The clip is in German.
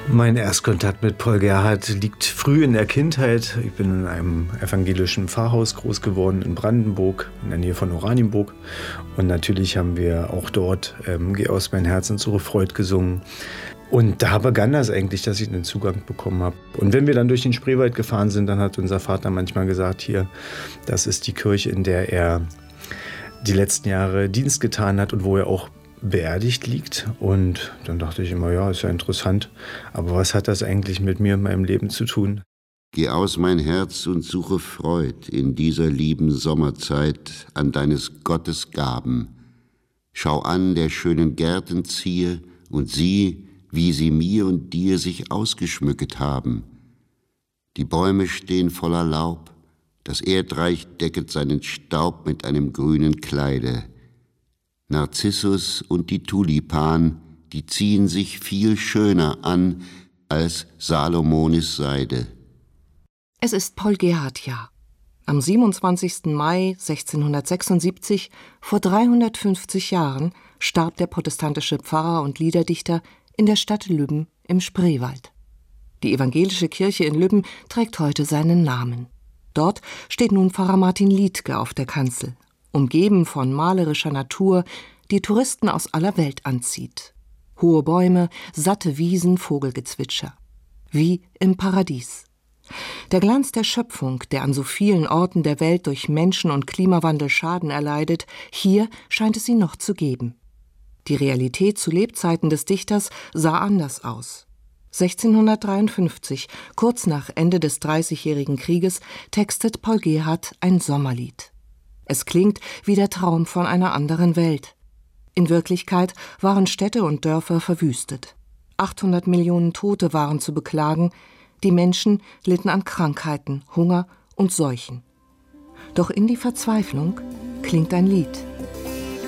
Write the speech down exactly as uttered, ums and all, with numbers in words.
Mein Erstkontakt mit Paul Gerhardt liegt früh in der Kindheit. Ich bin in einem evangelischen Pfarrhaus groß geworden in Brandenburg, in der Nähe von Oranienburg. Und natürlich haben wir auch dort ähm, Geh aus mein Herz und suche Freud gesungen. Und da begann das eigentlich, dass ich einen Zugang bekommen habe. Und wenn wir dann durch den Spreewald gefahren sind, dann hat unser Vater manchmal gesagt, hier, das ist die Kirche, in der er die letzten Jahre Dienst getan hat und wo er auch beerdigt liegt. Und dann dachte ich immer, ja, ist ja interessant, aber was hat das eigentlich mit mir in meinem Leben zu tun? Geh aus mein Herz und suche Freud in dieser lieben Sommerzeit an deines Gottes Gaben. Schau an der schönen Gärten ziehe und sieh, wie sie mir und dir sich ausgeschmücket haben. Die Bäume stehen voller Laub, das Erdreich decket seinen Staub mit einem grünen Kleide. Narzissus und die Tulipan, die ziehen sich viel schöner an als Salomonis Seide. Es ist Paul Gerhardt-Jahr. Am siebenundzwanzigsten Mai sechzehnhundertsechsundsiebzig, vor dreihundertfünfzig Jahren, starb der protestantische Pfarrer und Liederdichter in der Stadt Lübben im Spreewald. Die evangelische Kirche in Lübben trägt heute seinen Namen. Dort steht nun Pfarrer Martin Liedtke auf der Kanzel, umgeben von malerischer Natur, die Touristen aus aller Welt anzieht. Hohe Bäume, satte Wiesen, Vogelgezwitscher. Wie im Paradies. Der Glanz der Schöpfung, der an so vielen Orten der Welt durch Menschen- und Klimawandel Schaden erleidet, hier scheint es ihn noch zu geben. Die Realität zu Lebzeiten des Dichters sah anders aus. sechzehnhundertdreiundfünfzig, kurz nach Ende des Dreißigjährigen Krieges, textet Paul Gerhardt ein Sommerlied. Es klingt wie der Traum von einer anderen Welt. In Wirklichkeit waren Städte und Dörfer verwüstet. achthundert Millionen Tote waren zu beklagen. Die Menschen litten an Krankheiten, Hunger und Seuchen. Doch in die Verzweiflung klingt ein Lied.